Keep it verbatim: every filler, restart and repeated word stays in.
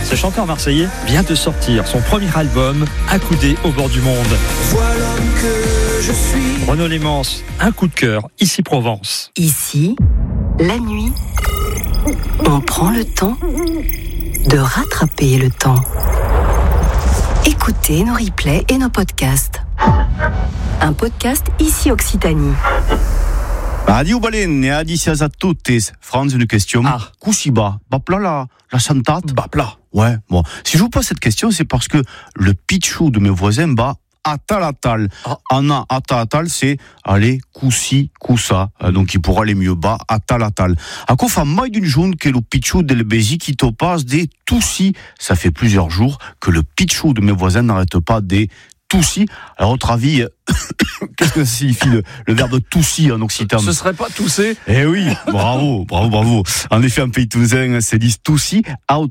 Ce chanteur marseillais vient de sortir son premier album, Accoudé au bord du monde. Voilà l'homme que je suis. Renaud Lémence, un coup de cœur, ici Provence. Ici, la nuit, on prend le temps de rattraper le temps. Écoutez nos replays et nos podcasts. Un podcast Ici Occitanie. Radio Balen e adicias a tuttes. Franz, une question. Ah. Kusiba, bapla la, la chantate. Bapla. Ouais, bon. Si je vous pose cette question, c'est parce que le pitchou de mes voisins bat atalatal. Ah. Anna atalatal, c'est aller kusi kusa. Euh, donc il pourra aller mieux bas atalatal. À quoi fa mai d'une journée que le pitchou de l'Ebézi qui topase des toussis. Ça fait plusieurs jours que le pitchou de mes voisins n'arrête pas des toussis. Alors, à votre avis, qu'est-ce que ça signifie le, le verbe toussi en occitan? Ce serait pas tousser? Eh oui, bravo, bravo, bravo. En effet, en pays toulousain, c'est dit toussi.